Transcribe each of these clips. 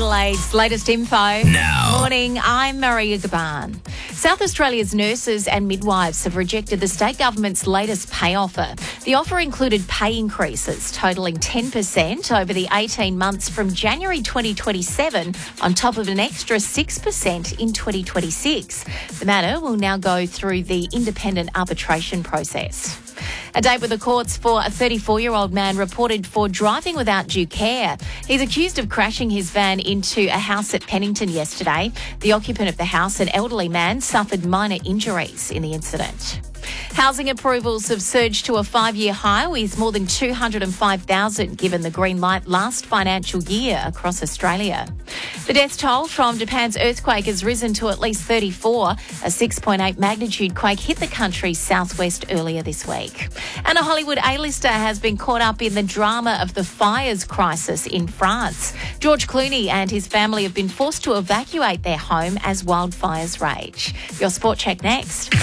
Adelaide's latest info. Now. Morning, I'm Maria Gaban. South Australia's nurses and midwives have rejected the state government's latest pay offer. The offer included pay increases totalling 10% over the 18 months from January 2027 on top of an extra 6% in 2026. The matter will now go through the independent arbitration process. A date with the courts for a 34-year-old man reported for driving without due care. He's accused of crashing his van into a house at Pennington yesterday. The occupant of the house, an elderly man, suffered minor injuries in the incident. Housing approvals have surged to a 5-year high, with more than 205,000 given the green light last financial year across Australia. The death toll from Japan's earthquake has risen to at least 34. A 6.8 magnitude quake hit the country's southwest earlier this week. And a Hollywood A-lister has been caught up in the drama of the fires crisis in France. George Clooney and his family have been forced to evacuate their home as wildfires rage. Your Sport Check next.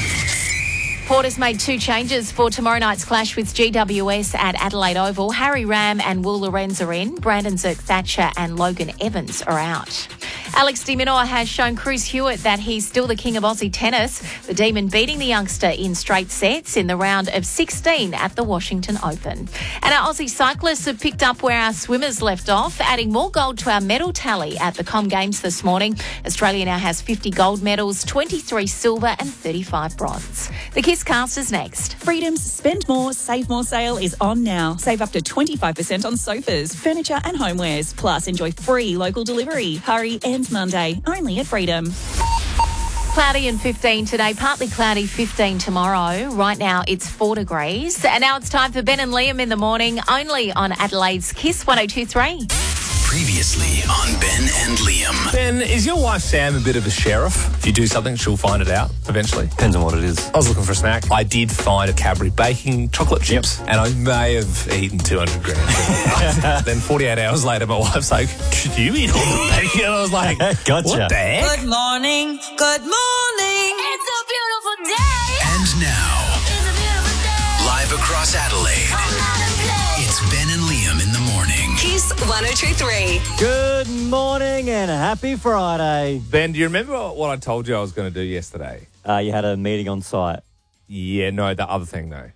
Port has made 2 changes for tomorrow night's clash with GWS at Adelaide Oval. Harry Ram and Will Lorenz are in. Brandon Zerk-Thatcher and Logan Evans are out. Alex de Minaur has shown Chris Hewitt that he's still the king of Aussie tennis. The Demon beating the youngster in straight sets in the round of 16 at the Washington Open. And our Aussie cyclists have picked up where our swimmers left off, adding more gold to our medal tally at the Com Games this morning. Australia now has 50 gold medals, 23 silver and 35 bronze. The Kiss Cast is next. Freedom's Spend More, Save More sale is on now. Save up to 25% on sofas, furniture and homewares. Plus, enjoy free local delivery. Hurry, ends Monday. Only at Freedom. Cloudy and 15 today, partly cloudy, 15 tomorrow. Right now it's 4 degrees. And now it's time for Ben and Liam in the morning, only on Adelaide's Kiss 102.3. Previously on Ben and Liam. Ben, is your wife Sam a bit of a sheriff? If you do something, she'll find it out eventually. Depends on what it is. I was looking for a snack. I did find a Cadbury baking chocolate chips, and I may have eaten 200 grams. Then 48 hours later, my wife's like, "Did you eat all the bacon?" And I was like, Gotcha. What the heck? Good morning, good morning. It's a beautiful day. And now, It's a beautiful day. live across Adelaide, it's Ben and Liam in the morning. Kiss 102.3. Good morning and happy Friday. Ben, do you remember what I told you I was going to do yesterday? You had a meeting on site. Yeah, no, the other thing though.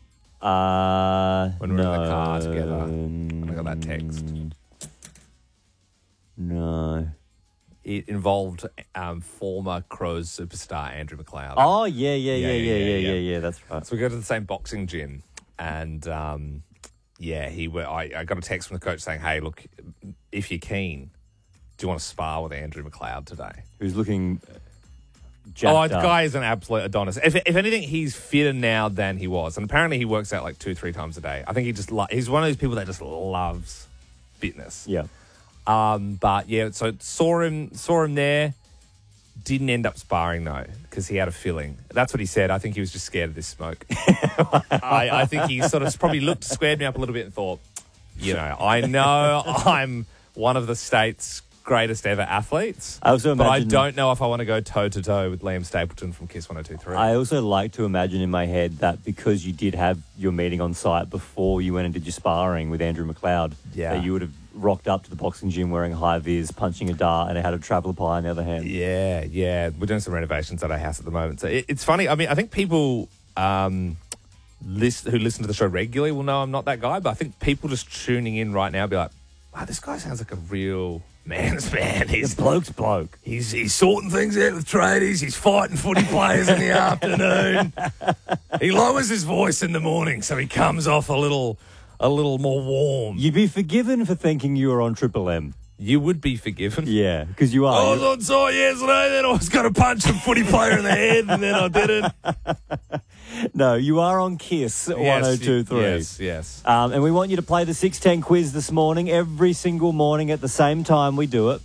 When we were in the car together, and I got that text. No. It involved former Crows superstar Andrew McLeod. Oh, yeah, that's right. So we go to the same boxing gym, and I got a text from the coach saying, "Hey, look, if you're keen, do you want to spar with Andrew McLeod today?" Who's looking jacked The up. guy is an absolute Adonis. If anything, he's fitter now than he was, and apparently he works out like 2-3 times a day. I think he's one of those people that just loves fitness. Yeah. But yeah, so saw him there. Didn't end up sparring though, because he had a feeling. That's what he said. I think he was just scared of this smoke. I think he sort of squared me up a little bit and thought, I know I'm one of the state's greatest ever athletes, but I don't know if I want to go toe-to-toe with Liam Stapleton from Kiss 102.3. I also like to imagine in my head that because you did have your meeting on site before you went and did your sparring with Andrew McLeod, that you would have rocked up to the boxing gym wearing high vis, punching a dart, and it had a traveller pie on the other hand. Yeah. We're doing some renovations at our house at the moment. So it's funny. I mean, I think people who listen to the show regularly will know I'm not that guy, but I think people just tuning in right now be like, wow, this guy sounds like a real man's man. He's The bloke's bloke. He's sorting things out with tradies. He's fighting footy players in the afternoon. He lowers his voice in the morning, so he comes off a little more warm. You'd be forgiven for thinking you were on Triple M. You would be forgiven. Yeah, because you are. I was on site yesterday, then I was going to punch a footy player in the head, and then I didn't. No, you are on Kiss 102.3. Yes. And we want you to play the 610 quiz this morning, every single morning at the same time we do it.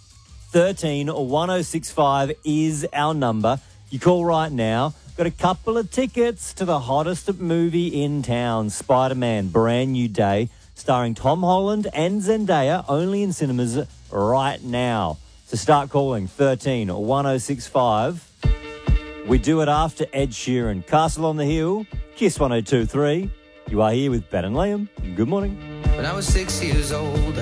13 or 1065 is our number. You call right now. Got a couple of tickets to the hottest movie in town, Spider-Man, Brand New Day, starring Tom Holland and Zendaya, only in cinemas right now. So start calling 13 or 1065. We do it after Ed Sheeran. Castle on the Hill, Kiss 102.3. You are here with Ben and Liam. Good morning. When I was 6 years old,